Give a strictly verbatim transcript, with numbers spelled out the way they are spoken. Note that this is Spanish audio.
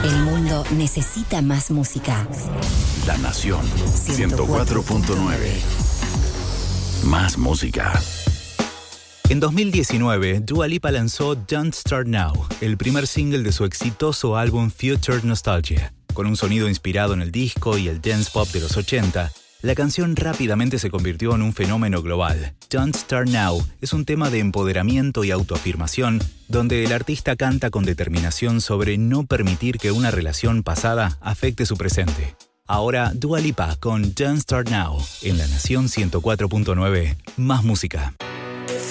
El mundo necesita más música. La Nación ciento cuatro punto nueve. Más música. En dos mil diecinueve, Dua Lipa lanzó Don't Start Now, el primer single de su exitoso álbum Future Nostalgia. Con un sonido inspirado en el disco y el dance pop de los ochenta, la canción rápidamente se convirtió en un fenómeno global. Don't Start Now es un tema de empoderamiento y autoafirmación, donde el artista canta con determinación sobre no permitir que una relación pasada afecte su presente. Ahora Dua Lipa con Don't Start Now, en La Nación ciento cuatro punto nueve, más música.